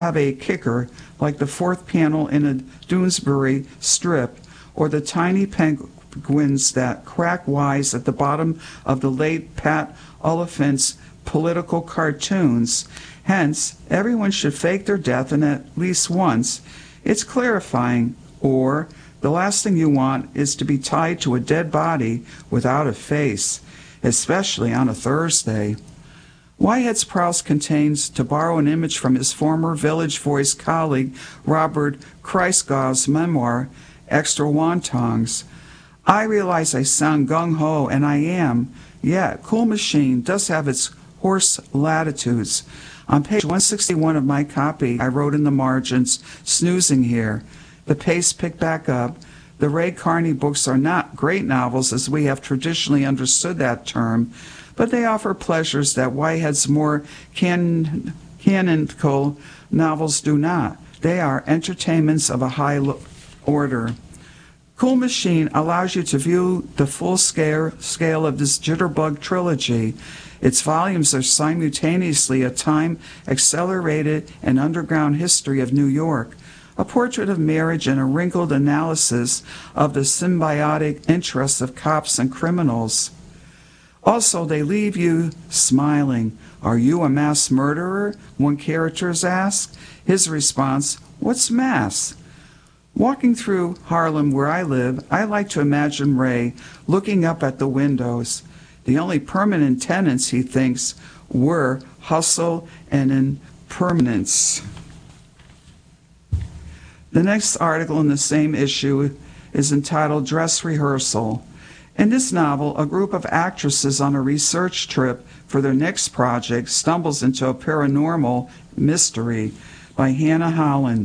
have a kicker like the fourth panel in a Doonesbury strip, or the tiny penguins that crack wise at the bottom of the late Pat Oliphant's political cartoons. Hence, everyone should fake their death in at least once. It's clarifying. Or, the last thing you want is to be tied to a dead body without a face, especially on a Thursday. Whitehead's Prowse contains, to borrow an image from his former Village Voice colleague Robert Christgau's memoir, Extra Wontons. I realize I sound gung-ho, and I am. Yet, Cool Machine does have its horse latitudes. On page 161 of my copy, I wrote in the margins, snoozing here. The pace picked back up. The Ray Carney books are not great novels as we have traditionally understood that term, but they offer pleasures that Whitehead's more canonical novels do not. They are entertainments of a high order. Cool Machine allows you to view the full scale of this Jitterbug trilogy. Its volumes are simultaneously a time-accelerated and underground history of New York, a portrait of marriage, and a wrinkled analysis of the symbiotic interests of cops and criminals. Also, they leave you smiling. Are you a mass murderer? One character is asked. His response, what's mass? Walking through Harlem where I live, I like to imagine Ray looking up at the windows. The only permanent tenants, he thinks, were hustle and impermanence. The next article in the same issue is entitled Dress Rehearsal. In this novel, a group of actresses on a research trip for their next project stumbles into a paranormal mystery by Hannah Holland.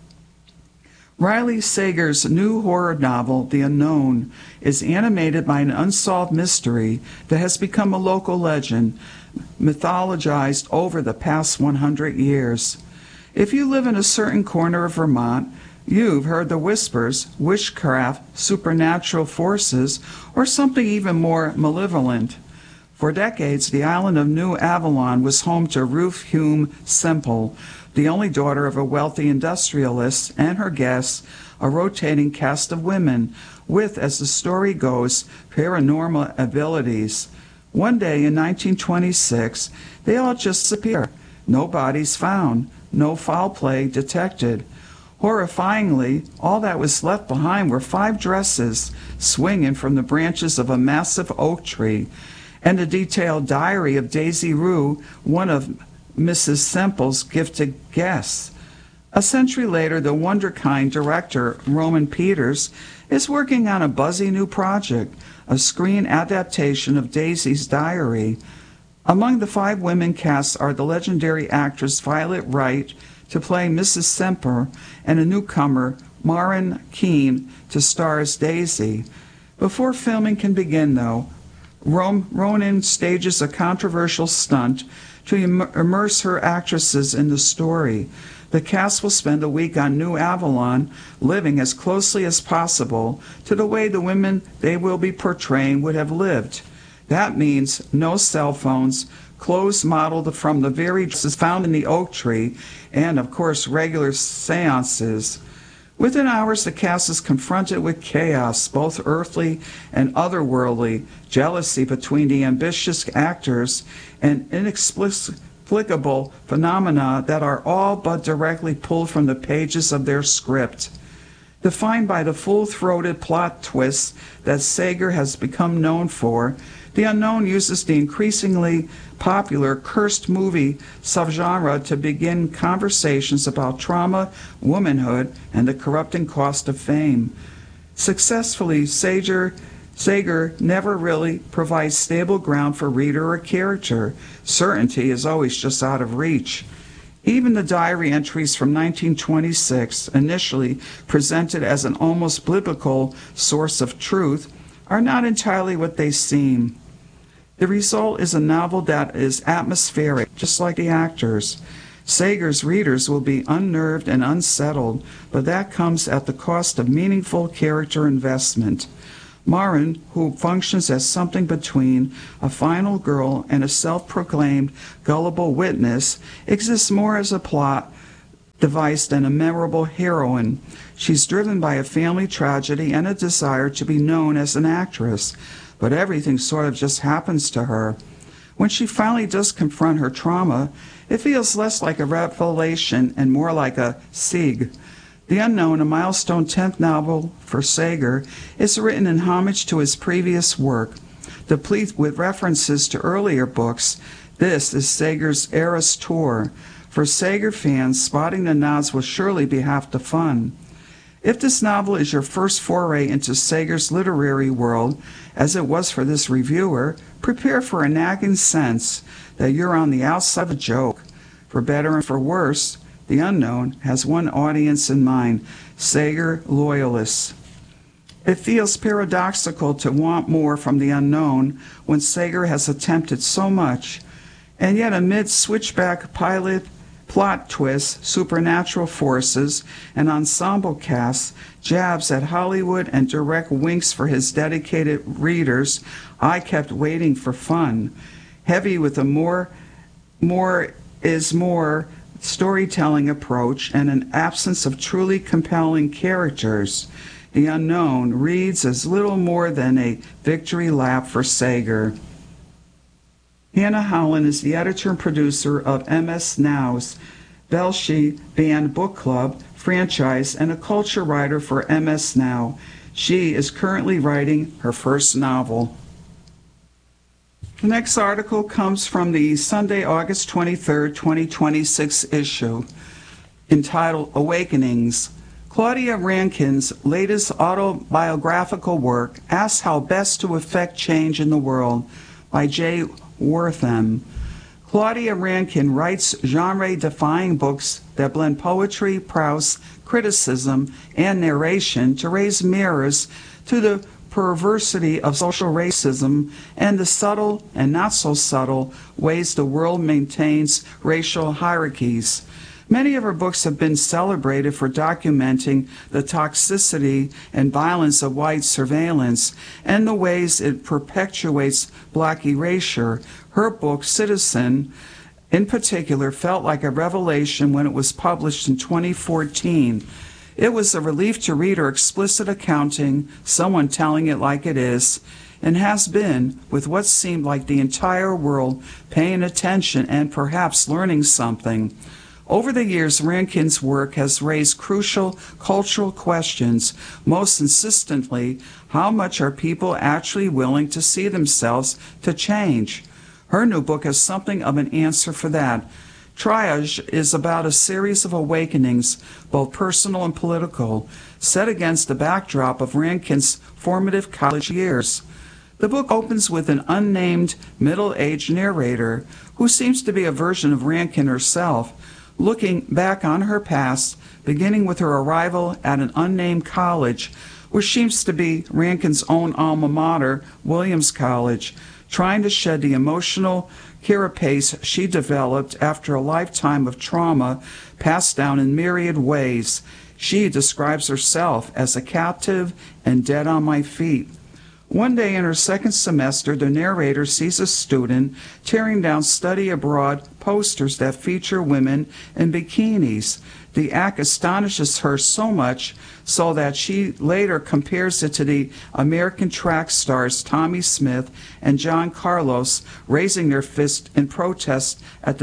Riley Sager's new horror novel, The Unknown, is animated by an unsolved mystery that has become a local legend, mythologized over the past 100 years. If you live in a certain corner of Vermont, you've heard the whispers, witchcraft, supernatural forces, or something even more malevolent. For decades, the island of New Avalon was home to Ruth Hume Semple, the only daughter of a wealthy industrialist, and her guests, a rotating cast of women with, as the story goes, paranormal abilities. One day in 1926, they all just disappear. No bodies found, no foul play detected. Horrifyingly, all that was left behind were 5 dresses swinging from the branches of a massive oak tree, and a detailed diary of Daisy Rue, one of Mrs. Semple's gifted guests. A century later, the wonderkind director, Roman Peters, is working on a buzzy new project, a screen adaptation of Daisy's diary. Among the 5 women cast are the legendary actress Violet Wright to play Mrs. Semple, and a newcomer, Maureen Keene, to star as Daisy. Before filming can begin, though, Ronan stages a controversial stunt to immerse her actresses in the story. The cast will spend a week on New Avalon, living as closely as possible to the way the women they will be portraying would have lived. That means no cell phones, clothes modeled from the very dresses found in the oak tree, and, of course, regular seances. Within hours, the cast is confronted with chaos, both earthly and otherworldly, jealousy between the ambitious actors, and inexplicable phenomena that are all but directly pulled from the pages of their script. Defined by the full-throated plot twists that Sager has become known for, The Unknown uses the increasingly popular cursed movie subgenre to begin conversations about trauma, womanhood, and the corrupting cost of fame. Successfully, Sager never really provides stable ground for reader or character. Certainty is always just out of reach. Even the diary entries from 1926, initially presented as an almost biblical source of truth, are not entirely what they seem. The result is a novel that is atmospheric, just like the actors. Sager's readers will be unnerved and unsettled, but that comes at the cost of meaningful character investment. Maureen, who functions as something between a final girl and a self-proclaimed gullible witness, exists more as a plot device and a memorable heroine. She's driven by a family tragedy and a desire to be known as an actress, but everything sort of just happens to her. When she finally does confront her trauma, it feels less like a revelation and more like a siege. The Unknown, a milestone 10th novel for Sager, is written in homage to his previous work. Complete with references to earlier books, this is Sager's Eras Tour. For Sager fans, spotting the nods will surely be half the fun. If this novel is your first foray into Sager's literary world, as it was for this reviewer, prepare for a nagging sense that you're on the outside of a joke. For better and for worse, The Unknown has one audience in mind, Sager loyalists. It feels paradoxical to want more from The Unknown when Sager has attempted so much, and yet amid switchback pilot plot twists, supernatural forces, and ensemble casts, jabs at Hollywood, and direct winks for his dedicated readers, I kept waiting for fun. Heavy with a more is more storytelling approach and an absence of truly compelling characters, The Unknown reads as little more than a victory lap for Sager. Hannah Holland is the editor and producer of MS Now's Belshie Band Book Club franchise and a culture writer for MS Now. She is currently writing her first novel. The next article comes from the Sunday, August 23, 2026 issue, entitled Awakenings. Claudia Rankine's latest autobiographical work asks how best to effect change in the world, by Jay Wortham. Claudia Rankine writes genre-defying books that blend poetry, prose, criticism, and narration to raise mirrors to the perversity of social racism and the subtle and not so subtle ways the world maintains racial hierarchies. Many of her books have been celebrated for documenting the toxicity and violence of white surveillance and the ways it perpetuates black erasure. Her book, Citizen, in particular, felt like a revelation when it was published in 2014. It was a relief to read her explicit accounting, someone telling it like it is, and has been, with what seemed like the entire world paying attention and perhaps learning something. Over the years, Rankine's work has raised crucial cultural questions. Most insistently, how much are people actually willing to see themselves to change? Her new book has something of an answer for that. Triage is about a series of awakenings, both personal and political, set against the backdrop of Rankine's formative college years. The book opens with an unnamed middle-aged narrator who seems to be a version of Rankine herself, looking back on her past, beginning with her arrival at an unnamed college, which seems to be Rankine's own alma mater, Williams College, trying to shed the emotional carapace she developed after a lifetime of trauma passed down in myriad ways. She describes herself as a captive and dead on my feet. One day in her second semester, the narrator sees a student tearing down study abroad posters that feature women in bikinis. The act astonishes her so much so that she later compares it to the American track stars Tommy Smith and John Carlos raising their fist in protest at the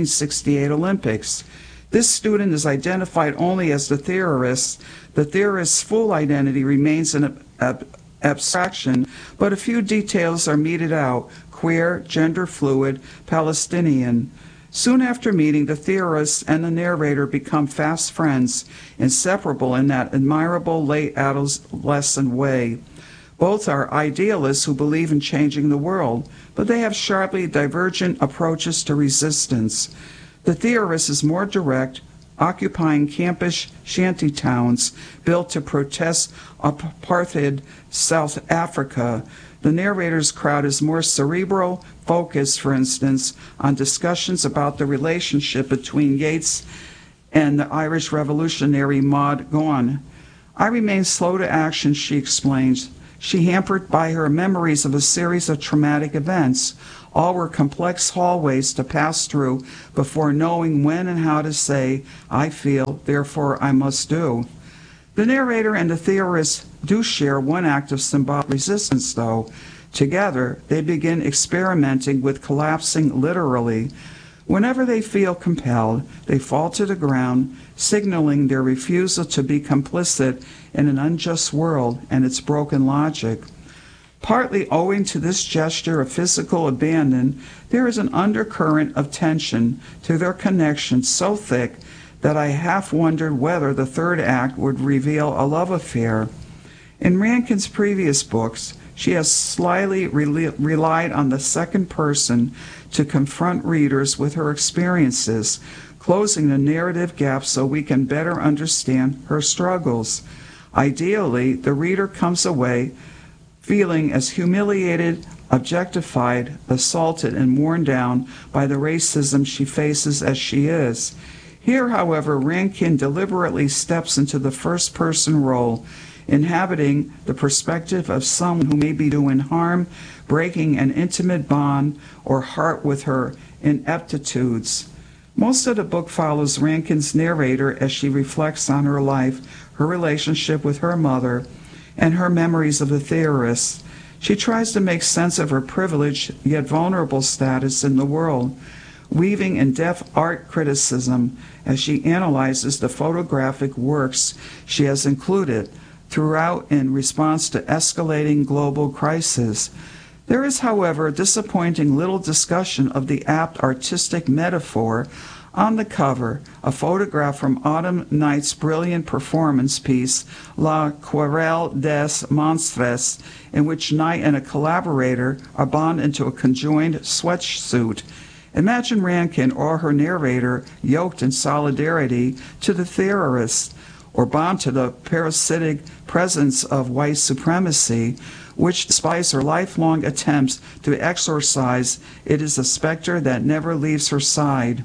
1968 Olympics. This student is identified only as the theorist. The theorist's full identity remains an abstraction, but a few details are meted out: queer, gender fluid, Palestinian. Soon after meeting, the theorist and the narrator become fast friends, inseparable in that admirable late adolescent way. Both are idealists who believe in changing the world, but they have sharply divergent approaches to resistance. The theorist is more direct, occupying campus shantytowns built to protest apartheid South Africa. The narrator's crowd is more cerebral, focused, for instance, on discussions about the relationship between Yeats and the Irish revolutionary Maud Gonne. I remain slow to action, she explains, She hampered by her memories of a series of traumatic events. All were complex hallways to pass through before knowing when and how to say, I feel, therefore I must do. The narrator and the theorist do share one act of symbolic resistance, though. Together, they begin experimenting with collapsing literally. Whenever they feel compelled, they fall to the ground, signaling their refusal to be complicit in an unjust world and its broken logic. Partly owing to this gesture of physical abandon, there is an undercurrent of tension to their connection so thick that I half wondered whether the third act would reveal a love affair. In Rankin's previous books, she has slyly relied on the second person to confront readers with her experiences, closing the narrative gap so we can better understand her struggles. Ideally, the reader comes away feeling as humiliated, objectified, assaulted, and worn down by the racism she faces as she is. Here, however, Rankin deliberately steps into the first-person role, inhabiting the perspective of someone who may be doing harm, breaking an intimate bond or heart with her ineptitudes. Most of the book follows Rankin's narrator as she reflects on her life, her relationship with her mother, and her memories of the theorist. She tries to make sense of her privileged yet vulnerable status in the world, weaving in-depth art criticism as she analyzes the photographic works she has included throughout in response to escalating global crisis. There is, however, disappointing little discussion of the apt artistic metaphor on the cover, a photograph from Autumn Night's brilliant performance piece, La Querelle des Monstres, in which Knight and a collaborator are bound into a conjoined sweatsuit. Imagine Rankin or her narrator yoked in solidarity to the theorist, or bound to the parasitic presence of white supremacy, which, despite her lifelong attempts to exorcise, it is a specter that never leaves her side.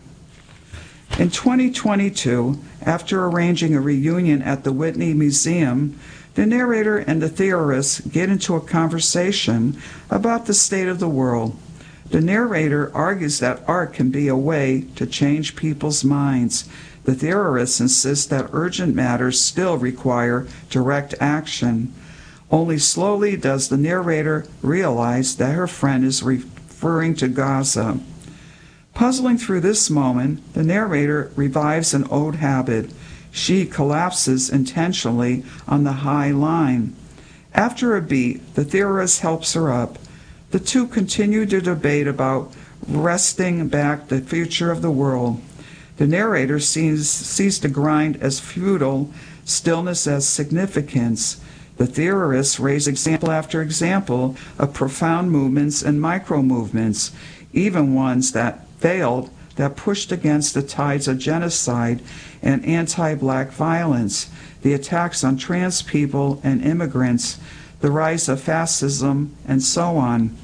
In 2022, after arranging a reunion at the Whitney Museum, the narrator and the theorist get into a conversation about the state of the world. The narrator argues that art can be a way to change people's minds. The theorist insists that urgent matters still require direct action. Only slowly does the narrator realize that her friend is referring to Gaza. Puzzling through this moment, the narrator revives an old habit. She collapses intentionally on the high line. After a beat, the theorist helps her up. The two continue to debate about wresting back the future of the world. The narrator sees the grind as futile, stillness as significance. The theorists raise example after example of profound movements and micro-movements, even ones that failed, that pushed against the tides of genocide and anti-black violence, the attacks on trans people and immigrants, the rise of fascism, and so on.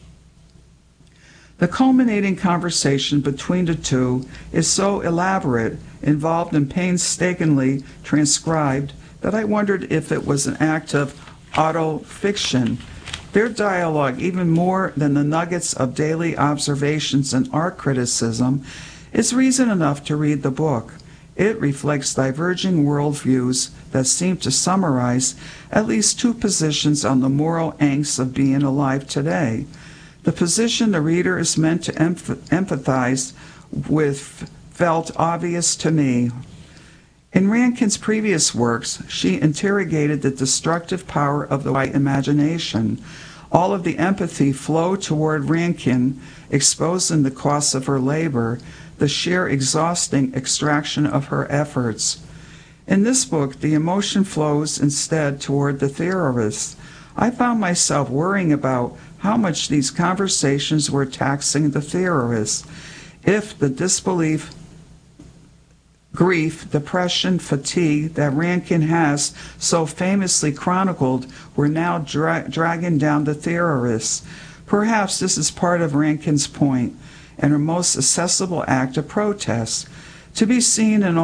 The culminating conversation between the two is so elaborate, involved and painstakingly transcribed, that I wondered if it was an act of autofiction. Their dialogue, even more than the nuggets of daily observations and art criticism, is reason enough to read the book. It reflects diverging worldviews that seem to summarize at least two positions on the moral angst of being alive today. The position the reader is meant to empathize with felt obvious to me. In Rankin's previous works, she interrogated the destructive power of the white imagination. All of the empathy flowed toward Rankin, exposing the costs of her labor, the sheer exhausting extraction of her efforts. In this book, the emotion flows instead toward the theorist. I found myself worrying about how much these conversations were taxing the theorist. If the disbelief, grief, depression, fatigue that Rankin has so famously chronicled were now dragging down the theorists. Perhaps this is part of Rankin's point, and her most accessible act of protest. To be seen in all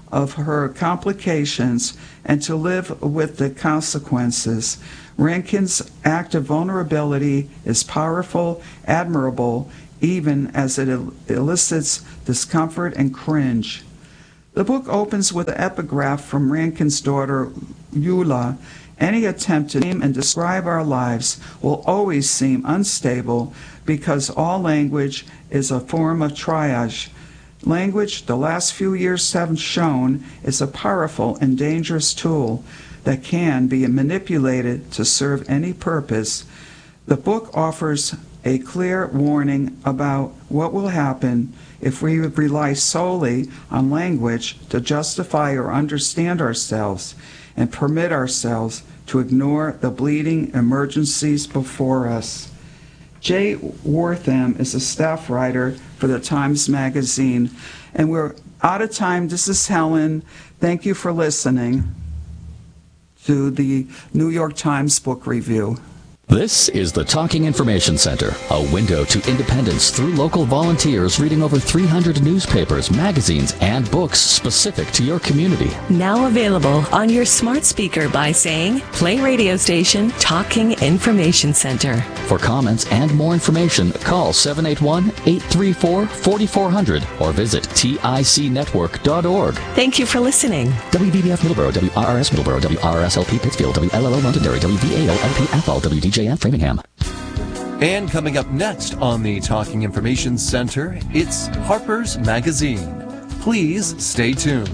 of her complications and to live with the consequences. Rankin's act of vulnerability is powerful, admirable, even as it elicits discomfort and cringe. The book opens with an epigraph from Rankin's daughter, Eula. Any attempt to name and describe our lives will always seem unstable because all language is a form of triage. Language, the last few years have shown, is a powerful and dangerous tool that can be manipulated to serve any purpose. The book offers a clear warning about what will happen if we rely solely on language to justify or understand ourselves and permit ourselves to ignore the bleeding emergencies before us. Jay Wortham is a staff writer for the Times Magazine, and we're out of time. This is Helen. Thank you for listening to the New York Times Book Review. This is the Talking Information Center, a window to independence through local volunteers reading over 300 newspapers, magazines, and books specific to your community. Now available on your smart speaker by saying, play radio station Talking Information Center. For comments and more information, call 781-834-4400 or visit ticnetwork.org. Thank you for listening. WBBF Middleborough, WRRS Middleborough, WRSLP Pittsfield, WLLO Londonderry, WVAO LP Athol, WDJN Framingham. And coming up next on the Talking Information Center, it's Harper's Magazine. Please stay tuned.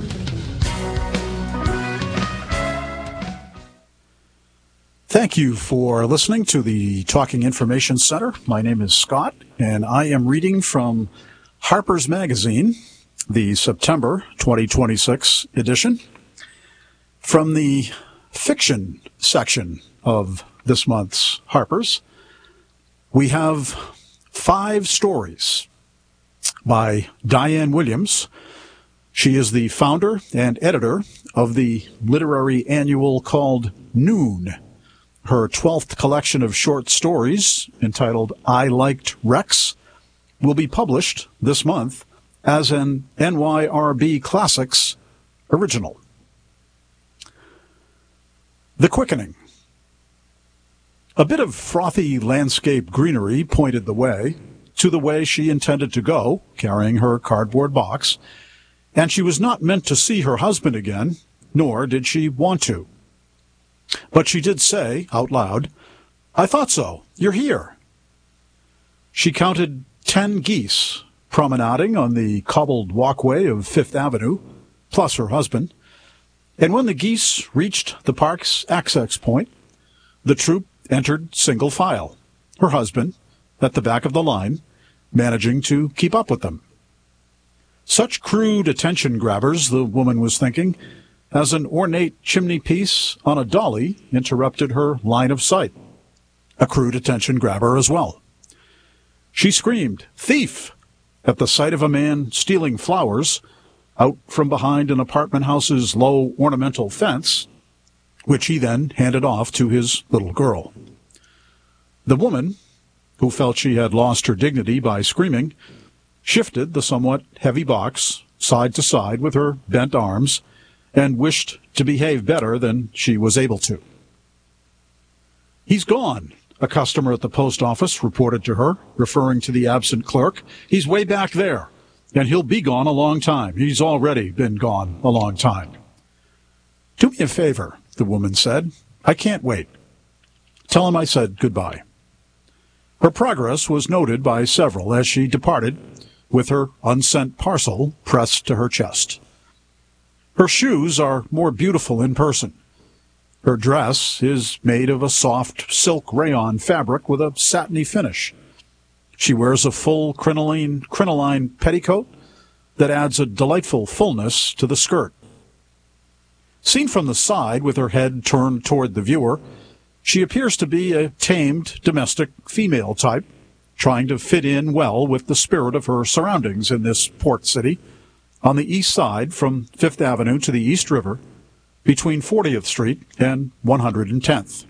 Thank you for listening to the Talking Information Center. My name is Scott, and I am reading from Harper's Magazine, the September 2026 edition. From the fiction section of this month's Harper's, we have 5 stories by Diane Williams. She is the founder and editor of the literary annual called Noon. Her 12th collection of short stories, entitled I Liked Rex, will be published this month as an NYRB Classics original. The Quickening. A bit of frothy landscape greenery pointed the way to the way she intended to go, carrying her cardboard box, and she was not meant to see her husband again, nor did she want to. But she did say, out loud, "I thought so. You're here." She counted 10 geese promenading on the cobbled walkway of Fifth Avenue, plus her husband, and when the geese reached the park's access point, the troop entered single file, her husband at the back of the line, managing to keep up with them. Such crude attention grabbers, the woman was thinking, as an ornate chimney piece on a dolly interrupted her line of sight. A crude attention grabber as well. She screamed, "Thief!" at the sight of a man stealing flowers out from behind an apartment house's low ornamental fence, which he then handed off to his little girl. The woman, who felt she had lost her dignity by screaming, shifted the somewhat heavy box side to side with her bent arms and wished to behave better than she was able to. "He's gone," a customer at the post office reported to her, referring to the absent clerk. "He's way back there, and he'll be gone a long time. He's already been gone a long time." "Do me a favor," the woman said. "I can't wait. Tell him I said goodbye." Her progress was noted by several as she departed, with her unsent parcel pressed to her chest. Her shoes are more beautiful in person. Her dress is made of a soft silk rayon fabric with a satiny finish. She wears a full crinoline petticoat that adds a delightful fullness to the skirt. Seen from the side, with her head turned toward the viewer, she appears to be a tamed domestic female type, trying to fit in well with the spirit of her surroundings in this port city, on the east side from Fifth Avenue to the East River, between 40th Street and 110th.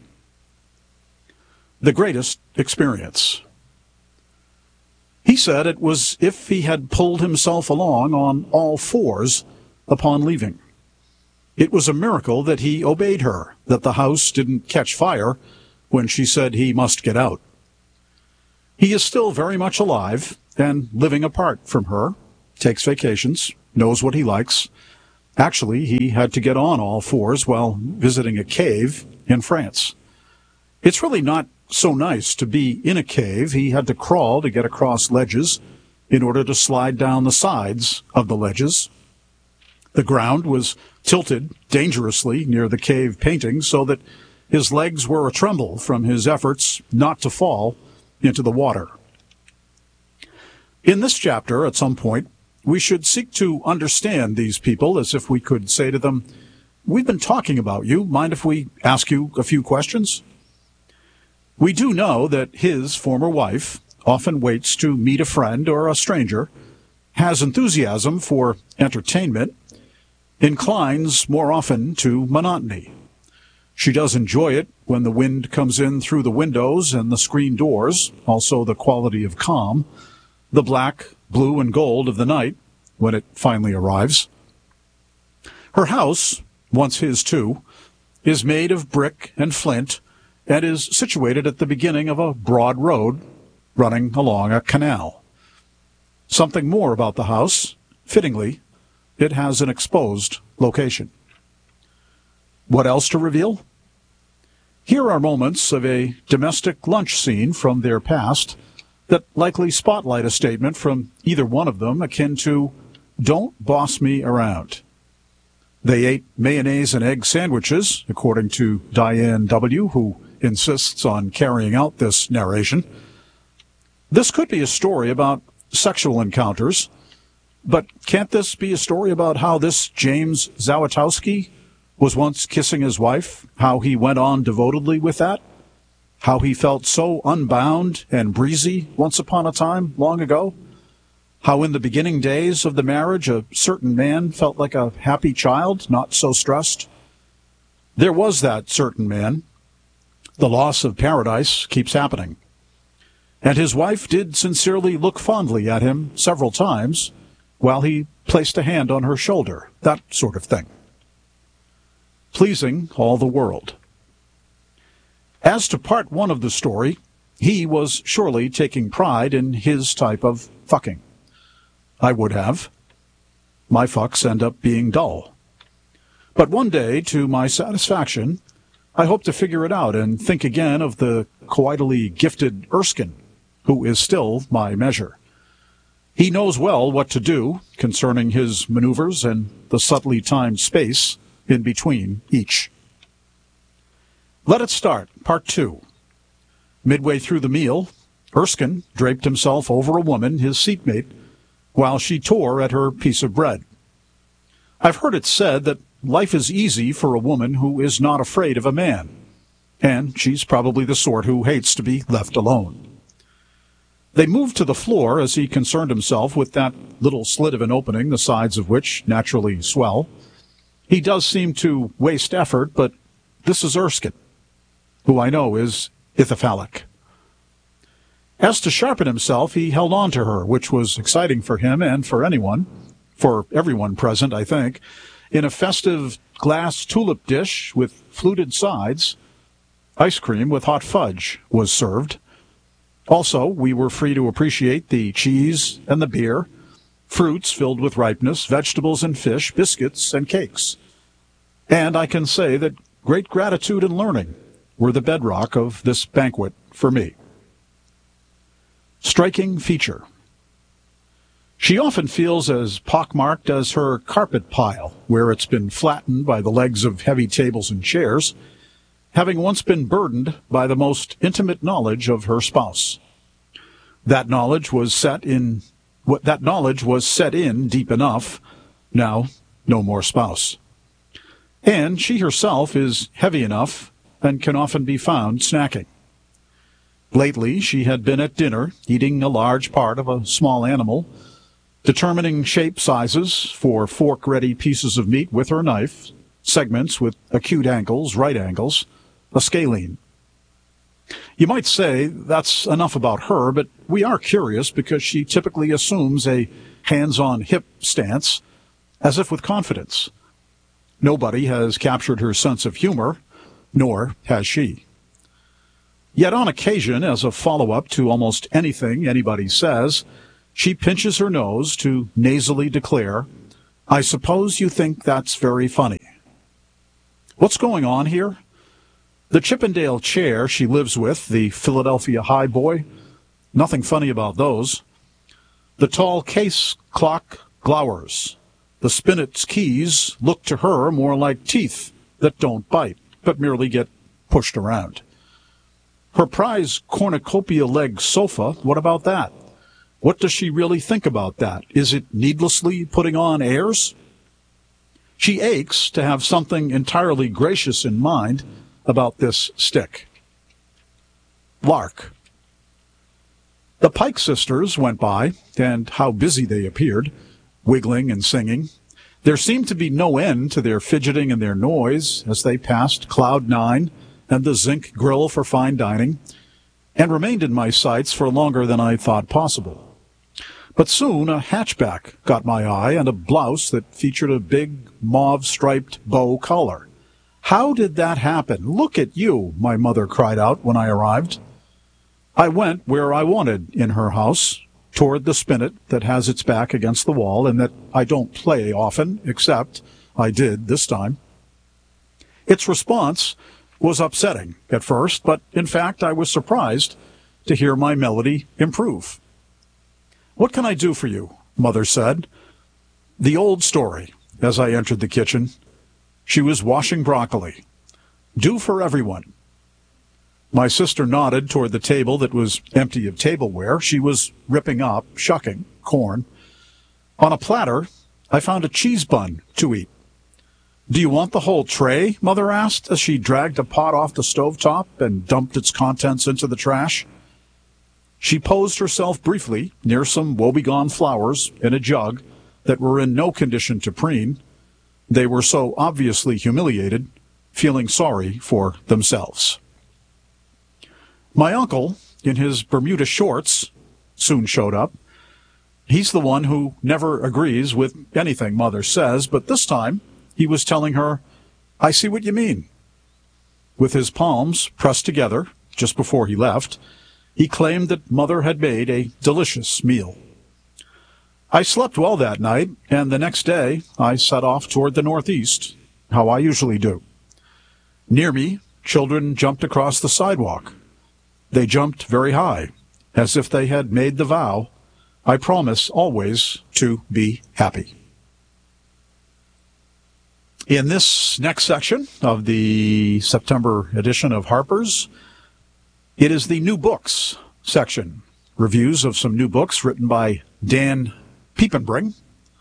The greatest experience. He said it was if he had pulled himself along on all fours upon leaving. It was a miracle that he obeyed her, that the house didn't catch fire when she said he must get out. He is still very much alive and living apart from her, takes vacations, knows what he likes. Actually, he had to get on all fours while visiting a cave in France. It's really not so nice to be in a cave. He had to crawl to get across ledges in order to slide down the sides of the ledges. The ground was tilted dangerously near the cave painting so that his legs were a-tremble from his efforts not to fall into the water. In this chapter, at some point, we should seek to understand these people as if we could say to them, "We've been talking about you. Mind if we ask you a few questions?" We do know that his former wife often waits to meet a friend or a stranger, has enthusiasm for entertainment, inclines more often to monotony. She does enjoy it when the wind comes in through the windows and the screen doors, also the quality of calm, the black, blue, and gold of the night when it finally arrives. Her house, once his too, is made of brick and flint and is situated at the beginning of a broad road running along a canal. Something more about the house. Fittingly, it has an exposed location. What else to reveal? Here are moments of a domestic lunch scene from their past that likely spotlight a statement from either one of them akin to, "Don't boss me around." They ate mayonnaise and egg sandwiches, according to Diane W., who insists on carrying out this narration. This could be a story about sexual encounters, but can't this be a story about how this James Zawitowski was once kissing his wife, how he went on devotedly with that, how he felt so unbound and breezy once upon a time long ago, how in the beginning days of the marriage a certain man felt like a happy child, not so stressed? There was that certain man. The loss of paradise keeps happening. And his wife did sincerely look fondly at him several times while he placed a hand on her shoulder, that sort of thing. Pleasing all the world. As to part one of the story, he was surely taking pride in his type of fucking. I would have. My fucks end up being dull. But one day, to my satisfaction, I hope to figure it out and think again of the coitally gifted Erskine, who is still my measure. He knows well what to do concerning his maneuvers and the subtly timed space in between each. Let it start, part 2. Midway through the meal, Erskine draped himself over a woman, his seatmate, while she tore at her piece of bread. I've heard it said that life is easy for a woman who is not afraid of a man, and she's probably the sort who hates to be left alone. They moved to the floor as he concerned himself with that little slit of an opening, the sides of which naturally swell. He does seem to waste effort, but this is Erskine, who I know is ithyphallic. As to sharpen himself, he held on to her, which was exciting for him and for everyone present, I think. In a festive glass tulip dish with fluted sides, ice cream with hot fudge was served. Also, we were free to appreciate the cheese and the beer, fruits filled with ripeness, vegetables and fish, biscuits and cakes. And I can say that great gratitude and learning were the bedrock of this banquet for me. Striking feature. She often feels as pockmarked as her carpet pile, where it's been flattened by the legs of heavy tables and chairs, having once been burdened by the most intimate knowledge of her spouse. That knowledge was set in deep enough. Now, no more spouse. And she herself is heavy enough and can often be found snacking. Lately, she had been at dinner, eating a large part of a small animal, determining shape sizes for fork-ready pieces of meat with her knife, segments with acute angles, right angles, a scalene. You might say that's enough about her, but we are curious because she typically assumes a hands-on hip stance, as if with confidence. Nobody has captured her sense of humor, nor has she. Yet on occasion, as a follow-up to almost anything anybody says, she pinches her nose to nasally declare, "I suppose you think that's very funny." What's going on here? The Chippendale chair she lives with, the Philadelphia High boy, nothing funny about those. The tall case clock glowers. The spinet's keys look to her more like teeth that don't bite, but merely get pushed around. Her prize cornucopia-leg sofa, what about that? What does she really think about that? Is it needlessly putting on airs? She aches to have something entirely gracious in mind about this stick. Lark. The Pike sisters went by, and how busy they appeared, wiggling and singing. There seemed to be no end to their fidgeting and their noise as they passed Cloud 9 and the Zinc Grill for fine dining, and remained in my sights for longer than I thought possible. But soon a hatchback got my eye and a blouse that featured a big mauve-striped bow collar. "How did that happen? Look at you," my mother cried out when I arrived. I went where I wanted in her house, toward the spinet that has its back against the wall and that I don't play often, except I did this time. Its response was upsetting at first, but in fact I was surprised to hear my melody improve. "What can I do for you?" Mother said. The old story as I entered the kitchen. She was washing broccoli. "Do for everyone." My sister nodded toward the table that was empty of tableware. She was ripping up, shucking, corn. On a platter, I found a cheese bun to eat. "Do you want the whole tray?" Mother asked as she dragged a pot off the stovetop and dumped its contents into the trash. She posed herself briefly near some woebegone flowers in a jug that were in no condition to preen. They were so obviously humiliated, feeling sorry for themselves. My uncle, in his Bermuda shorts, soon showed up. He's the one who never agrees with anything Mother says, but this time he was telling her, "I see what you mean." With his palms pressed together just before he left, he claimed that Mother had made a delicious meal. I slept well that night, and the next day I set off toward the northeast, how I usually do. Near me, children jumped across the sidewalk. They jumped very high, as if they had made the vow, "I promise always to be happy." In this next section of the September edition of Harper's, it is the new books section. Reviews of some new books written by Dan Piepenbring.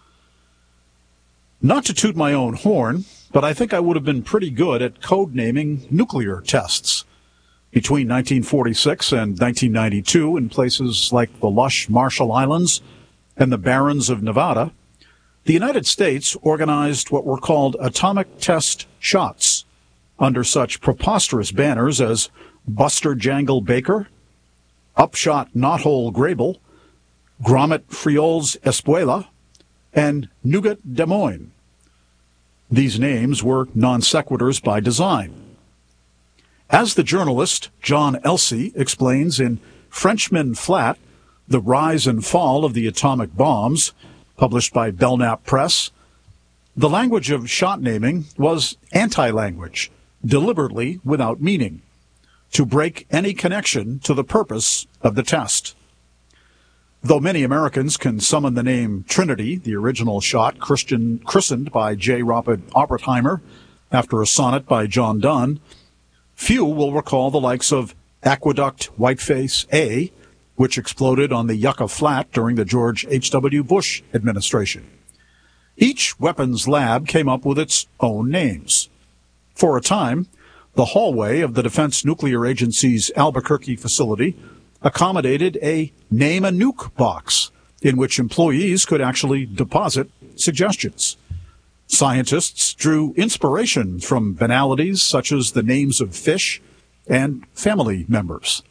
Not to toot my own horn, but I think I would have been pretty good at code-naming nuclear tests. Between 1946 and 1992, in places like the lush Marshall Islands and the Barrens of Nevada, the United States organized what were called atomic test shots under such preposterous banners as Buster Jangle Baker, Upshot Knothole Grable, Grommet Frioles Espuela, and Nougat Des Moines. These names were non sequiturs by design. As the journalist John Elsey explains in Frenchman Flat, The Rise and Fall of the Atomic Bombs, published by Belknap Press, the language of shot naming was anti-language, deliberately without meaning, to break any connection to the purpose of the test. Though many Americans can summon the name Trinity, the original shot christened by J. Robert Oppenheimer after a sonnet by John Donne, few will recall the likes of Aqueduct Whiteface A, which exploded on the Yucca Flat during the George H.W. Bush administration. Each weapons lab came up with its own names. For a time, the hallway of the Defense Nuclear Agency's Albuquerque facility accommodated a Name a Nuke box in which employees could actually deposit suggestions. Scientists drew inspiration from banalities such as the names of fish and family members.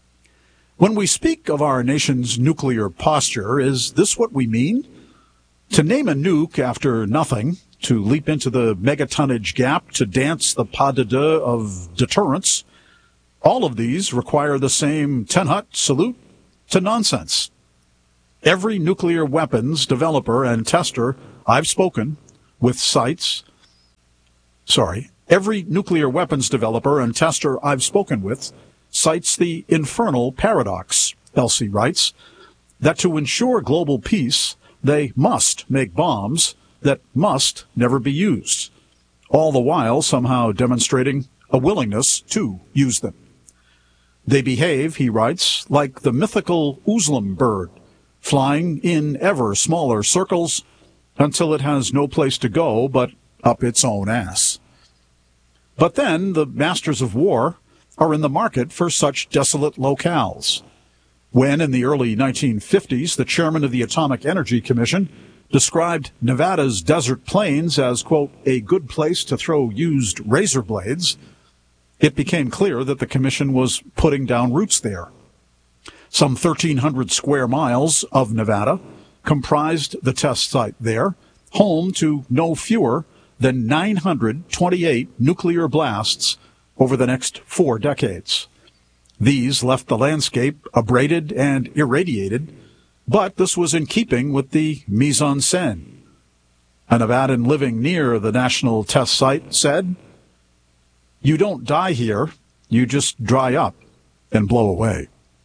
When we speak of our nation's nuclear posture, is this what we mean? To name a nuke after nothing, to leap into the megatonnage gap, to dance the pas de deux of deterrence, all of these require the same tenhut salute to nonsense. Every nuclear weapons developer and tester I've spoken with cites, every nuclear weapons developer and tester I've spoken with cites the infernal paradox, Elsie writes, that to ensure global peace, they must make bombs that must never be used, all the while somehow demonstrating a willingness to use them. They behave, he writes, like the mythical Uslam bird, flying in ever smaller circles until it has no place to go but up its own ass. But then the masters of war are in the market for such desolate locales. When, in the early 1950s, the chairman of the Atomic Energy Commission described Nevada's desert plains as, quote, a good place to throw used razor blades, it became clear that the commission was putting down roots there. Some 1,300 square miles of Nevada comprised the test site there, home to no fewer than 928 nuclear blasts over the next 4 decades. These left the landscape abraded and irradiated, but this was in keeping with the mise en scène. A Nevadan living near the national test site said, "You don't die here, you just dry up and blow away."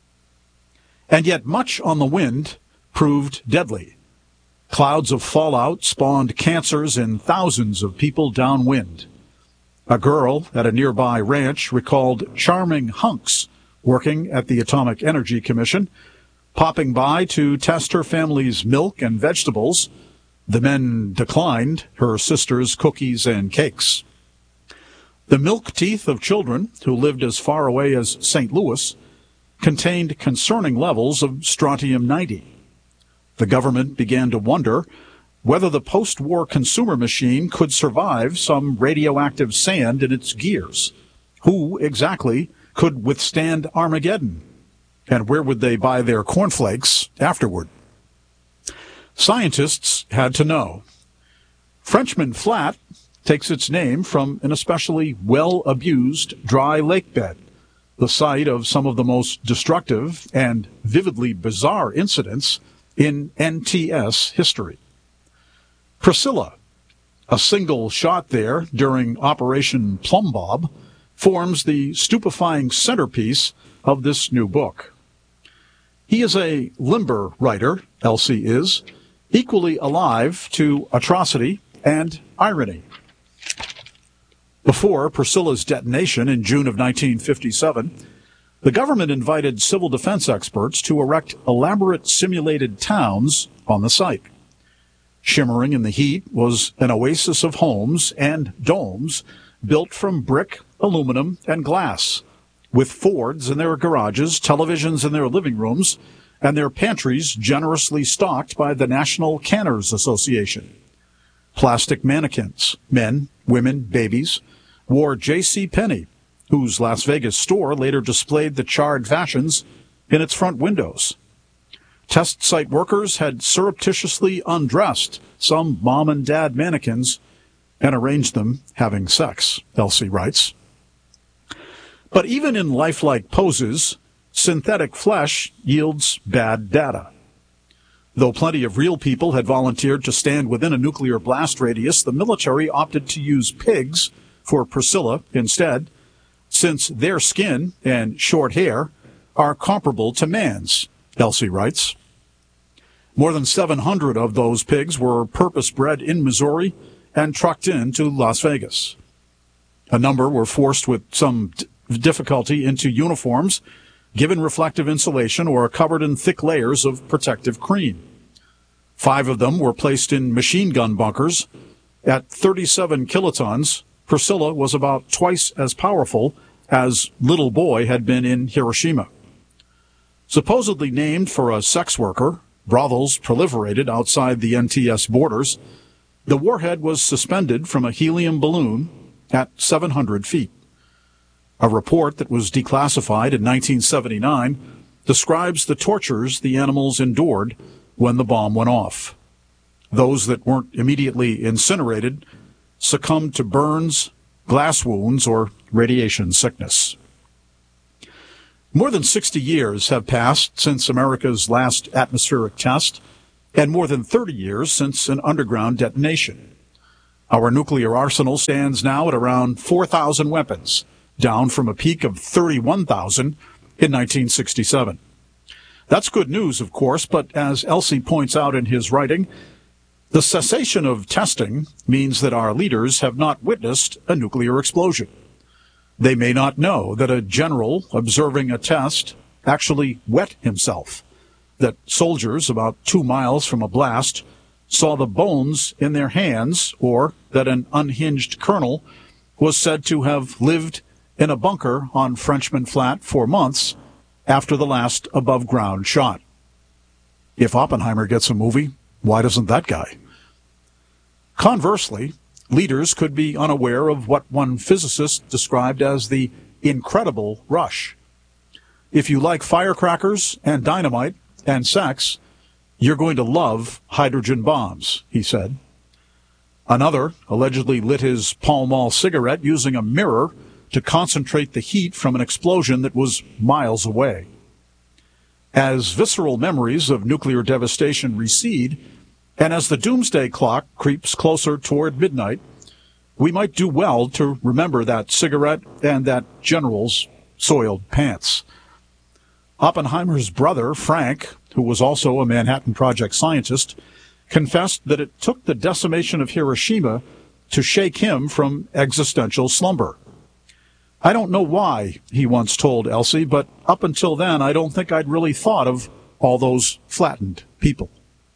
And yet much on the wind proved deadly. Clouds of fallout spawned cancers in thousands of people downwind. A girl at a nearby ranch recalled charming hunks working at the Atomic Energy Commission, popping by to test her family's milk and vegetables. The men declined her sister's cookies and cakes. The milk teeth of children who lived as far away as St. Louis contained concerning levels of strontium-90. The government began to wonder whether the post-war consumer machine could survive some radioactive sand in its gears. Who exactly could withstand Armageddon? And where would they buy their cornflakes afterward? Scientists had to know. Frenchman Flat takes its name from an especially well-abused dry lake bed, the site of some of the most destructive and vividly bizarre incidents in NTS history. Priscilla, a single shot there during Operation Plum Bob, forms the stupefying centerpiece of this new book. He is a limber writer, Elsie is, equally alive to atrocity and irony. Before Priscilla's detonation in June of 1957, the government invited civil defense experts to erect elaborate simulated towns on the site. Shimmering in the heat was an oasis of homes and domes built from brick, aluminum, and glass, with Fords in their garages, televisions in their living rooms, and their pantries generously stocked by the National Canners Association. Plastic mannequins, men, women, babies, wore J.C. Penney, whose Las Vegas store later displayed the charred fashions in its front windows. Test site workers had surreptitiously undressed some mom and dad mannequins and arranged them having sex, Elsie writes. But even in lifelike poses, synthetic flesh yields bad data. Though plenty of real people had volunteered to stand within a nuclear blast radius, the military opted to use pigs for Priscilla instead, since their skin and short hair are comparable to man's, Elsie writes. More than 700 of those pigs were purpose-bred in Missouri and trucked into Las Vegas. A number were forced with some difficulty into uniforms, given reflective insulation, or covered in thick layers of protective cream. 5 of them were placed in machine gun bunkers. At 37 kilotons, Priscilla was about twice as powerful as Little Boy had been in Hiroshima. Supposedly named for a sex worker, brothels proliferated outside the NTS borders. The warhead was suspended from a helium balloon at 700 feet. A report that was declassified in 1979 describes the tortures the animals endured when the bomb went off. Those that weren't immediately incinerated succumbed to burns, glass wounds, or radiation sickness. More than 60 years have passed since America's last atmospheric test, and more than 30 years since an underground detonation. Our nuclear arsenal stands now at around 4,000 weapons, down from a peak of 31,000 in 1967. That's good news, of course, but as Elsie points out in his writing, the cessation of testing means that our leaders have not witnessed a nuclear explosion. They may not know that a general observing a test actually wet himself, that soldiers about 2 miles from a blast saw the bones in their hands, or that an unhinged colonel was said to have lived in a bunker on Frenchman Flat for months after the last above-ground shot. If Oppenheimer gets a movie, why doesn't that guy? Conversely, leaders could be unaware of what one physicist described as the incredible rush. If you like firecrackers and dynamite and sex, you're going to love hydrogen bombs, he said. Another allegedly lit his Pall Mall cigarette using a mirror to concentrate the heat from an explosion that was miles away. As visceral memories of nuclear devastation recede, and as the doomsday clock creeps closer toward midnight, we might do well to remember that cigarette and that general's soiled pants. Oppenheimer's brother, Frank, who was also a Manhattan Project scientist, confessed that it took the decimation of Hiroshima to shake him from existential slumber. I don't know why, he once told Elsie, but up until then, I don't think I'd really thought of all those flattened people.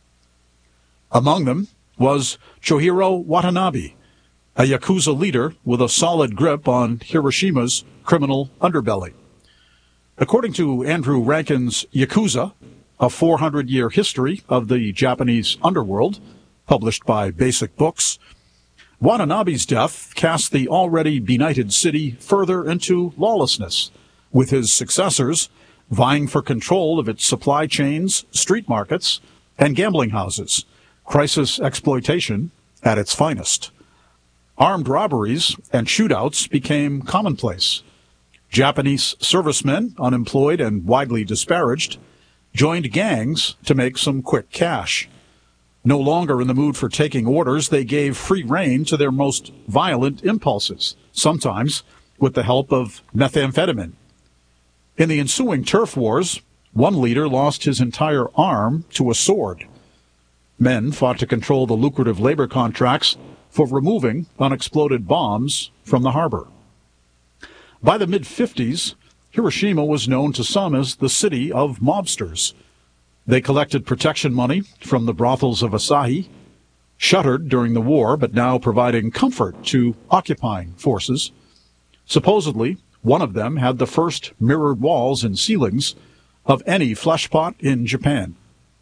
Among them was Chohiro Watanabe, a Yakuza leader with a solid grip on Hiroshima's criminal underbelly. According to Andrew Rankin's Yakuza, a 400-year history of the Japanese underworld, published by Basic Books, Watanabe's death cast the already benighted city further into lawlessness, with his successors vying for control of its supply chains, street markets, and gambling houses, crisis exploitation at its finest. Armed robberies and shootouts became commonplace. Japanese servicemen, unemployed and widely disparaged, joined gangs to make some quick cash. No longer in the mood for taking orders, they gave free rein to their most violent impulses, sometimes with the help of methamphetamine. In the ensuing turf wars, one leader lost his entire arm to a sword. Men fought to control the lucrative labor contracts for removing unexploded bombs from the harbor. By the mid-50s, Hiroshima was known to some as the city of mobsters. They collected protection money from the brothels of Asahi, shuttered during the war but now providing comfort to occupying forces. Supposedly, one of them had the first mirrored walls and ceilings of any fleshpot in Japan.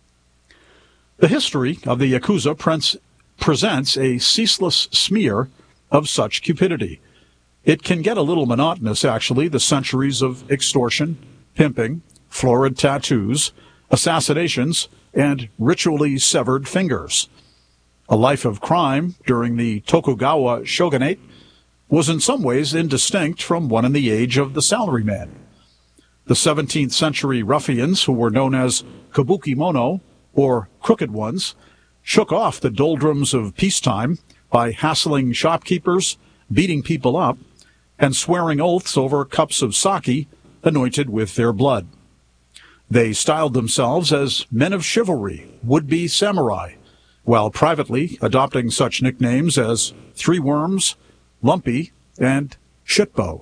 The history of the Yakuza presents a ceaseless smear of such cupidity. It can get a little monotonous, actually, the centuries of extortion, pimping, florid tattoos, assassinations, and ritually severed fingers. A life of crime during the Tokugawa shogunate was in some ways indistinct from one in the age of the salaryman. The 17th century ruffians, who were known as kabukimono, or crooked ones, shook off the doldrums of peacetime by hassling shopkeepers, beating people up, and swearing oaths over cups of sake anointed with their blood. They styled themselves as men of chivalry, would-be samurai, while privately adopting such nicknames as Three Worms, Lumpy, and Shitbo.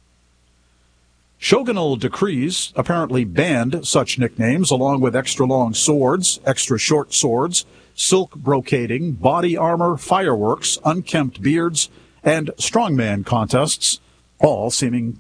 Shogunal decrees apparently banned such nicknames along with extra-long swords, extra-short swords, silk brocading, body armor, fireworks, unkempt beards, and strongman contests, all seemingly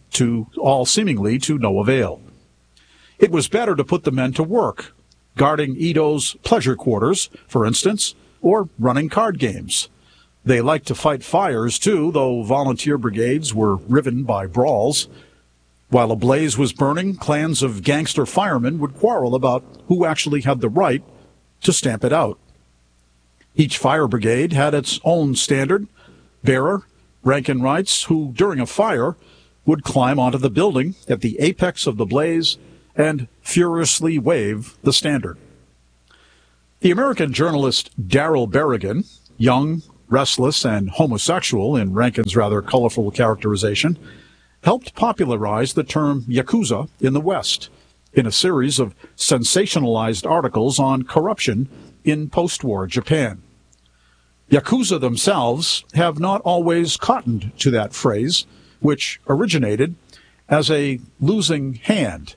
to no avail. It was better to put the men to work, guarding Ito's pleasure quarters, for instance, or running card games. They liked to fight fires, too, though volunteer brigades were riven by brawls. While a blaze was burning, clans of gangster firemen would quarrel about who actually had the right to stamp it out. Each fire brigade had its own standard bearer, rank and rights, who, during a fire, would climb onto the building at the apex of the blaze and furiously wave the standard. The American journalist Darrell Berrigan, young, restless, and homosexual in Rankin's rather colorful characterization, helped popularize the term Yakuza in the West in a series of sensationalized articles on corruption in post-war Japan. Yakuza themselves have not always cottoned to that phrase, which originated as a losing hand,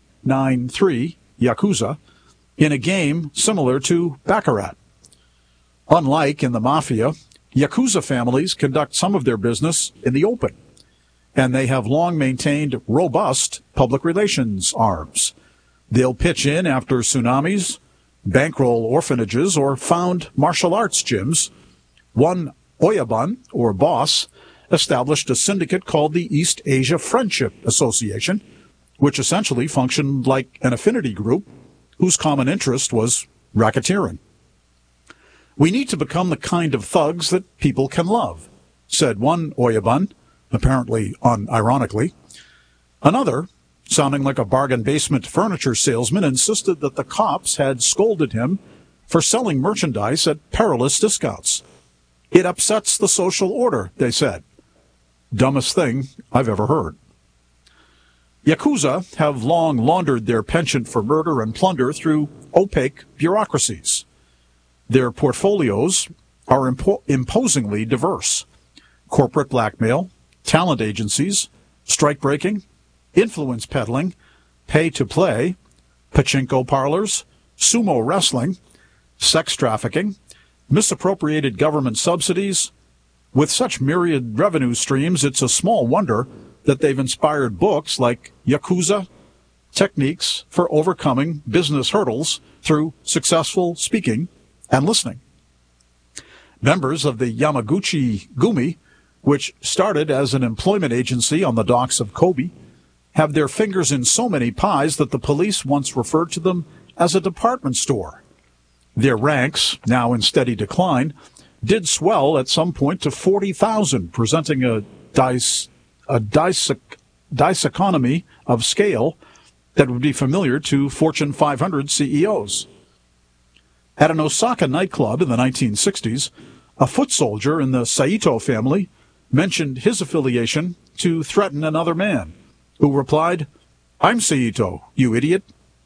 893 Yakuza, in a game similar to Baccarat. Unlike in the mafia, Yakuza families conduct some of their business in the open, and they have long maintained robust public relations arms. They'll pitch in after tsunamis, bankroll orphanages, or found martial arts gyms. One Oyabun, or boss, established a syndicate called the East Asia Friendship Association, which essentially functioned like an affinity group whose common interest was racketeering. "We need to become the kind of thugs that people can love," said one Oyabun, apparently unironically. Another, sounding like a bargain basement furniture salesman, insisted that the cops had scolded him for selling merchandise at perilous discounts. "It upsets the social order," they said. Dumbest thing I've ever heard. Yakuza have long laundered their penchant for murder and plunder through opaque bureaucracies. Their portfolios are imposingly diverse: corporate blackmail, talent agencies, strike-breaking, influence peddling, pay-to-play, pachinko parlors, sumo wrestling, sex trafficking, misappropriated government subsidies. With such myriad revenue streams, it's a small wonder that they've inspired books like Yakuza, Techniques for Overcoming Business Hurdles Through Successful Speaking and Listening. Members of the Yamaguchi Gumi, which started as an employment agency on the docks of Kobe, have their fingers in so many pies that the police once referred to them as a department store. Their ranks, now in steady decline, did swell at some point to 40,000, presenting a diseconomy of scale that would be familiar to Fortune 500 CEOs. At an Osaka nightclub in the 1960s, a foot soldier in the Saito family mentioned his affiliation to threaten another man, who replied, "I'm Saito, you idiot."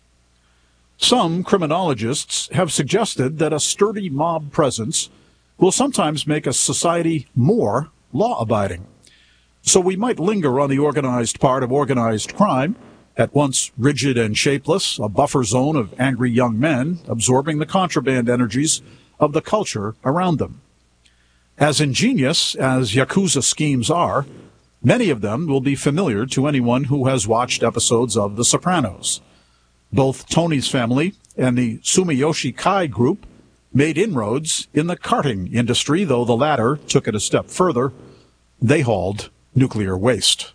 Some criminologists have suggested that a sturdy mob presence will sometimes make a society more law-abiding. So we might linger on the organized part of organized crime, at once rigid and shapeless, a buffer zone of angry young men absorbing the contraband energies of the culture around them. As ingenious as Yakuza schemes are, many of them will be familiar to anyone who has watched episodes of The Sopranos. Both Tony's family and the Sumiyoshi Kai group made inroads in the karting industry, though the latter took it a step further. They hauled nuclear waste.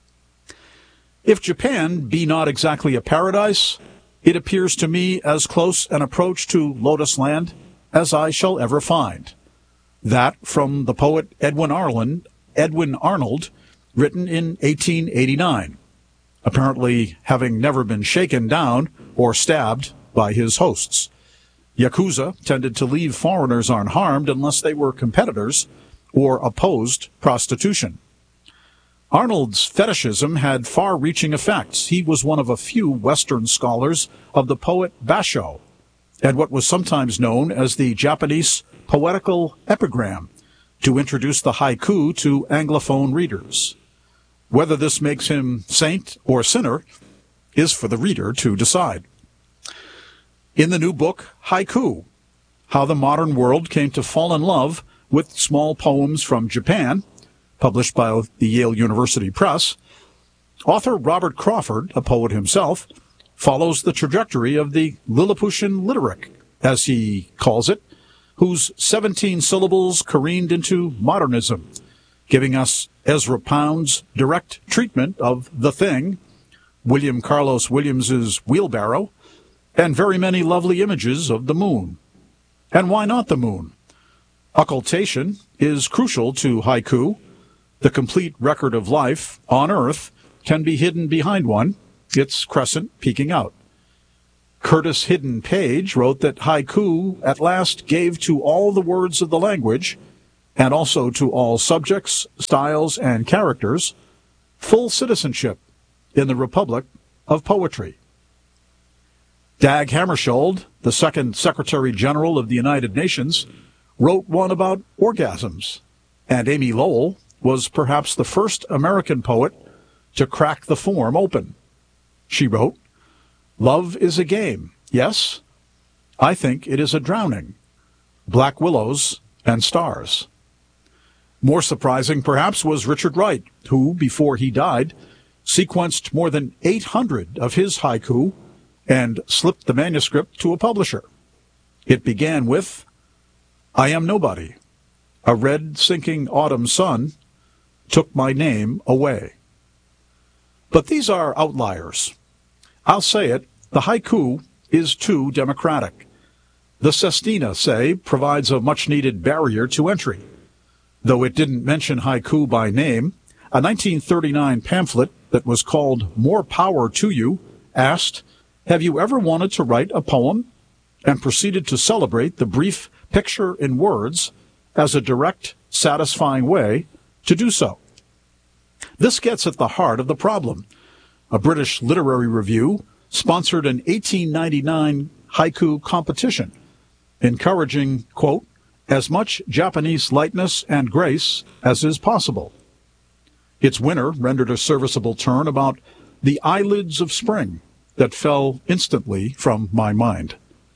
If Japan be not exactly a paradise, it appears to me as close an approach to Lotus Land as I shall ever find. That from the poet Edwin Arnold, written in 1889, apparently having never been shaken down or stabbed by his hosts. Yakuza tended to leave foreigners unharmed unless they were competitors or opposed prostitution. Arnold's fetishism had far-reaching effects. He was one of a few Western scholars of the poet Basho, and what was sometimes known as the Japanese poetical epigram, to introduce the haiku to Anglophone readers. Whether this makes him saint or sinner is for the reader to decide. In the new book, Haiku, How the Modern World Came to Fall in Love with Small Poems from Japan, published by the Yale University Press, author Robert Crawford, a poet himself, follows the trajectory of the Lilliputian lyric, as he calls it, whose 17 syllables careened into modernism, giving us Ezra Pound's direct treatment of The Thing, William Carlos Williams's Wheelbarrow, and very many lovely images of the moon. And why not the moon? Occultation is crucial to haiku. The complete record of life on Earth can be hidden behind one, its crescent peeking out. Curtis Hidden Page wrote that haiku at last gave to all the words of the language, and also to all subjects, styles, and characters, full citizenship in the Republic of Poetry. Dag Hammarskjöld, the second Secretary General of the United Nations, wrote one about orgasms, and Amy Lowell was perhaps the first American poet to crack the form open. She wrote, "Love is a game, yes. I think it is a drowning. Black willows and stars." More surprising, perhaps, was Richard Wright, who, before he died, sequenced more than 800 of his haiku and slipped the manuscript to a publisher. It began with, "I am nobody. A red sinking autumn sun took my name away." But these are outliers. I'll say it, the haiku is too democratic. The Sestina, say, provides a much-needed barrier to entry. Though it didn't mention haiku by name, a 1939 pamphlet that was called More Power to You asked, "Have you ever wanted to write a poem?" and proceeded to celebrate the brief picture in words as a direct, satisfying way to do so. This gets at the heart of the problem. A British literary review sponsored an 1899 haiku competition, encouraging, quote, "as much Japanese lightness and grace as is possible." Its winner rendered a serviceable turn about the eyelids of spring that fell instantly from my mind.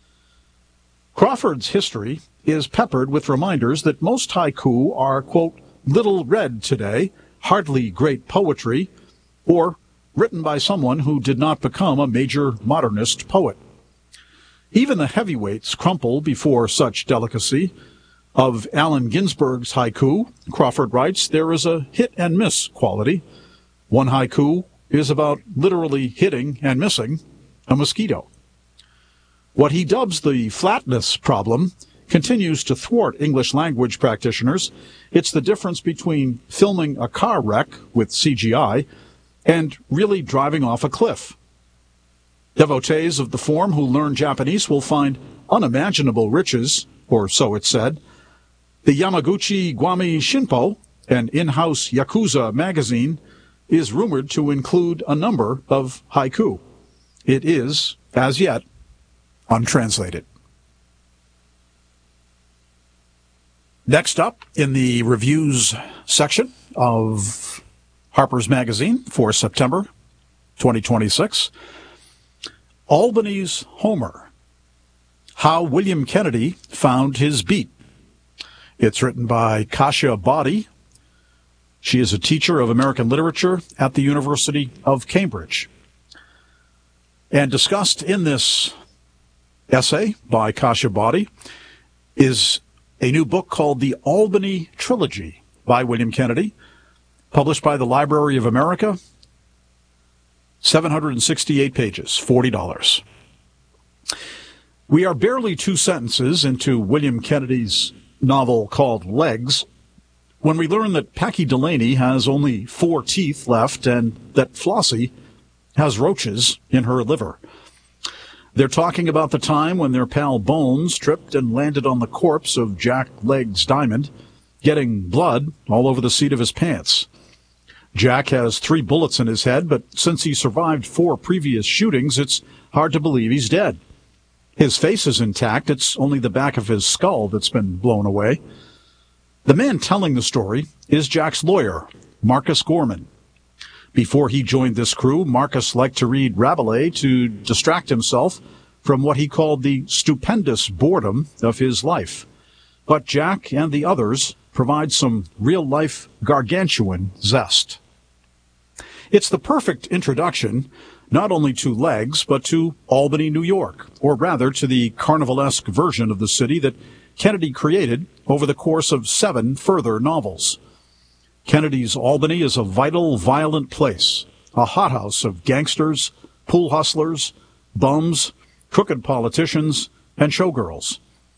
Crawford's history is peppered with reminders that most haiku are, quote, "little read today, hardly great poetry," or written by someone who did not become a major modernist poet. Even the heavyweights crumple before such delicacy. Of Allen Ginsberg's haiku, Crawford writes, there is a hit-and-miss quality. One haiku is about literally hitting and missing a mosquito. What he dubs the flatness problem continues to thwart English language practitioners. It's the difference between filming a car wreck with CGI and really driving off a cliff. Devotees of the form who learn Japanese will find unimaginable riches, or so it's said. The Yamaguchi Gwami Shinpo, an in-house Yakuza magazine, is rumored to include a number of haiku. It is, as yet, untranslated. Next up in the reviews section of Harper's Magazine for September 2026, Albany's Homer, How William Kennedy Found His Beat. It's written by Kasia Boddy. She is a teacher of American literature at the University of Cambridge. And discussed in this essay by Kasia Boddy is a new book called The Albany Trilogy by William Kennedy, published by the Library of America, 768 pages, $40. We are barely 2 sentences into William Kennedy's novel called Legs when we learn that Packy Delaney has only 4 teeth left and that Flossie has roaches in her liver. They're talking about the time when their pal Bones tripped and landed on the corpse of Jack Legs Diamond, getting blood all over the seat of his pants. Jack has 3 bullets in his head, but since he survived 4 previous shootings, it's hard to believe he's dead. His face is intact. It's only the back of his skull that's been blown away. The man telling the story is Jack's lawyer, Marcus Gorman. Before he joined this crew, Marcus liked to read Rabelais to distract himself from what he called the stupendous boredom of his life. But Jack and the others provide some real-life gargantuan zest. It's the perfect introduction not only to Legs, but to Albany, New York, or rather to the carnivalesque version of the city that Kennedy created over the course of 7 further novels. Kennedy's Albany is a vital, violent place, a hothouse of gangsters, pool hustlers, bums, crooked politicians, and showgirls.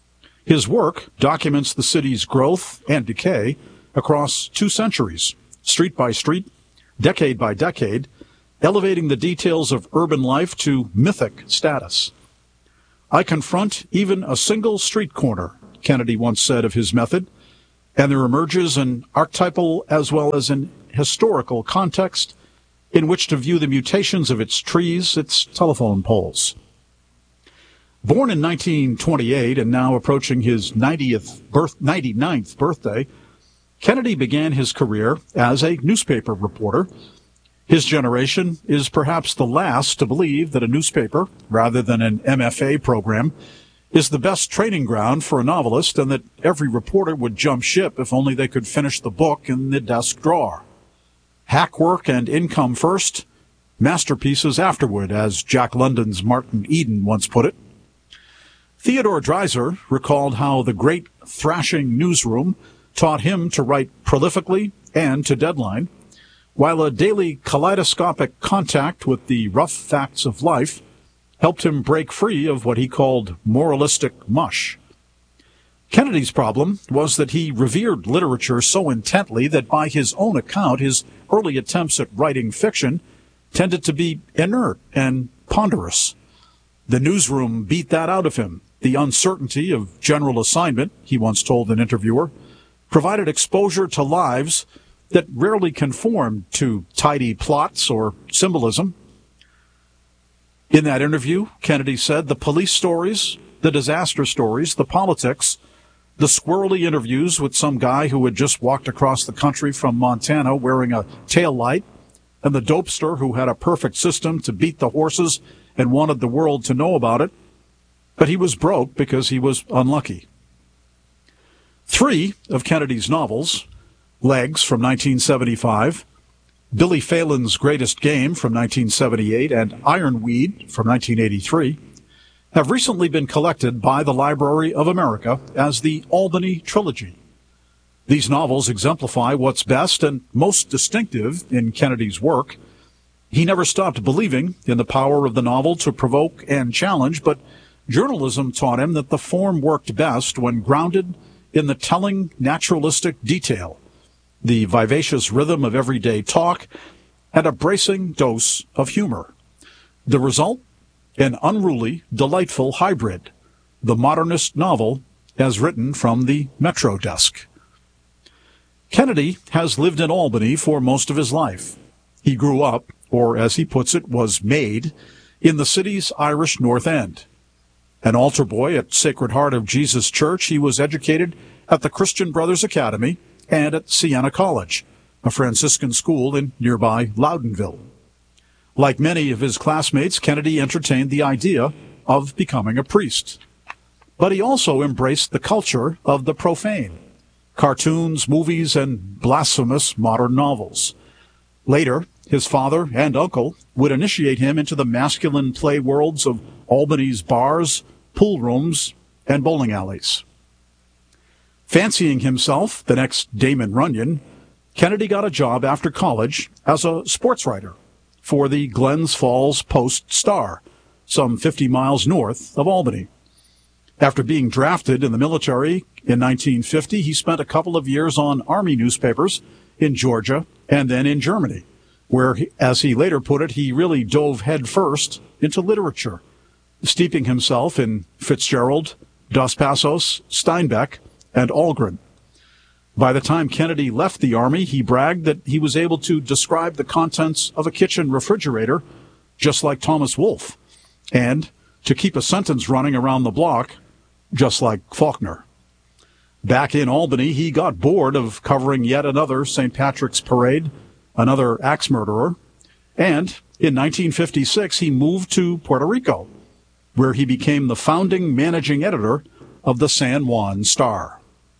His work documents the city's growth and decay across 2 centuries, street by street, decade by decade, elevating the details of urban life to mythic status. "I confront even a single street corner," Kennedy once said of his method, "and there emerges an archetypal as well as an historical context in which to view the mutations of its trees, its telephone poles." Born in 1928 and now approaching his 99th birthday, Kennedy began his career as a newspaper reporter. His generation is perhaps the last to believe that a newspaper, rather than an MFA program, is the best training ground for a novelist, and that every reporter would jump ship if only they could finish the book in the desk drawer. Hack work and income first, masterpieces afterward, as Jack London's Martin Eden once put it. Theodore Dreiser recalled how the great thrashing newsroom taught him to write prolifically and to deadline, while a daily kaleidoscopic contact with the rough facts of life helped him break free of what he called moralistic mush. Kennedy's problem was that he revered literature so intently that by his own account, his early attempts at writing fiction tended to be inert and ponderous. The newsroom beat that out of him. The uncertainty of general assignment, he once told an interviewer, provided exposure to lives that rarely conformed to tidy plots or symbolism. In that interview, Kennedy said the police stories, the disaster stories, the politics, the squirrely interviews with some guy who had just walked across the country from Montana wearing a tail light, and the dopester who had a perfect system to beat the horses and wanted the world to know about it, but he was broke because he was unlucky. 3 of Kennedy's novels, Legs from 1975, Billy Phelan's Greatest Game from 1978, and Ironweed from 1983, have recently been collected by the Library of America as the Albany Trilogy. These novels exemplify what's best and most distinctive in Kennedy's work. He never stopped believing in the power of the novel to provoke and challenge, but journalism taught him that the form worked best when grounded in the telling, naturalistic detail, the vivacious rhythm of everyday talk, and a bracing dose of humor. The result? An unruly, delightful hybrid, the modernist novel as written from the Metro desk. Kennedy has lived in Albany for most of his life. He grew up, or as he puts it, was made, in the city's Irish North End. An altar boy at Sacred Heart of Jesus Church, he was educated at the Christian Brothers Academy and at Siena College, a Franciscan school in nearby Loudonville. Like many of his classmates, Kennedy entertained the idea of becoming a priest. But he also embraced the culture of the profane, cartoons, movies, and blasphemous modern novels. Later, his father and uncle would initiate him into the masculine play worlds of Albany's bars, pool rooms, and bowling alleys. Fancying himself the next Damon Runyon, Kennedy got a job after college as a sports writer for the Glens Falls Post-Star, some 50 miles north of Albany. After being drafted in the military in 1950, he spent a couple of years on Army newspapers in Georgia and then in Germany, where, as he later put it, he really dove headfirst into literature, steeping himself in Fitzgerald, Dos Passos, Steinbeck, and Algren. By the time Kennedy left the Army, he bragged that he was able to describe the contents of a kitchen refrigerator just like Thomas Wolfe, and to keep a sentence running around the block just like Faulkner. Back in Albany, he got bored of covering yet another St. Patrick's parade, another axe murderer, and in 1956 he moved to Puerto Rico, where he became the founding managing editor of the San Juan Star.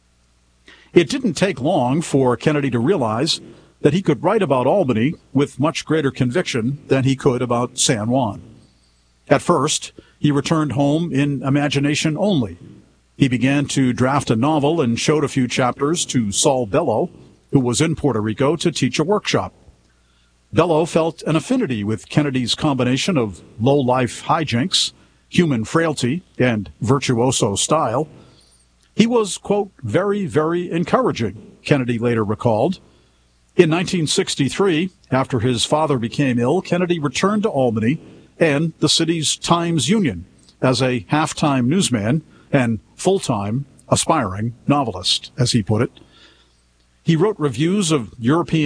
It didn't take long for Kennedy to realize that he could write about Albany with much greater conviction than he could about San Juan. At first, he returned home in imagination only. He began to draft a novel and showed a few chapters to Saul Bellow, who was in Puerto Rico to teach a workshop. Bellow felt an affinity with Kennedy's combination of low-life hijinks, human frailty, and virtuoso style. He was, quote, very, very encouraging, Kennedy later recalled. In 1963, after his father became ill, Kennedy returned to Albany and the city's Times-Union as a half-time newsman and full-time aspiring novelist, as he put it. He wrote reviews of European